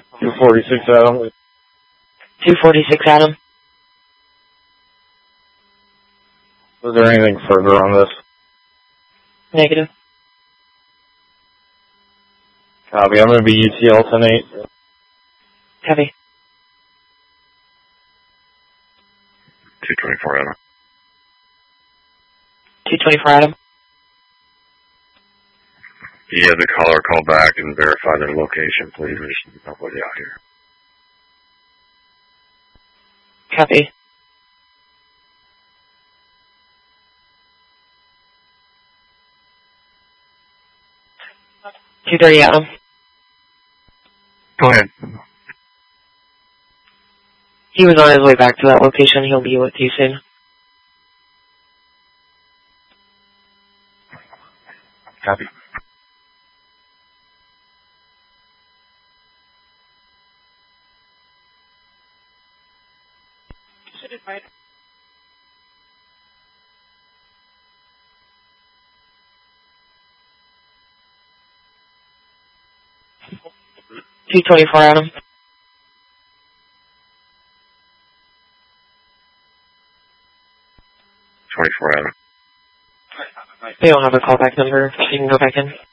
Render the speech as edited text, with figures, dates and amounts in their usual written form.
246 Adam. 246 Adam. Is there anything further on this? Negative. Copy. I'm going to be UTL 10-8. Copy. 224 Adam. 224 Adam. Yeah, the caller call back and verify their location, please. There's nobody out here. Copy. $230 Adam. Go ahead. He was on his way back to that location. He'll be with you soon. Copy. Right. 224 Adam. Adam. They don't have a callback number, so you can go back in.